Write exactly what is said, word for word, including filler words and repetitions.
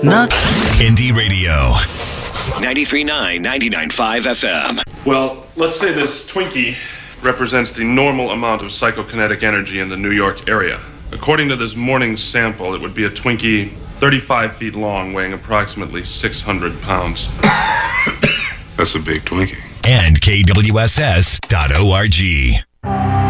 Not Indie Radio. ninety-three point nine, ninety-nine point five F M. Well, let's say this Twinkie represents the normal amount of psychokinetic energy in the New York area. According to this morning's sample, it would be a Twinkie thirty-five feet long, weighing approximately six hundred pounds. That's a big Twinkie. And K W S S dot org.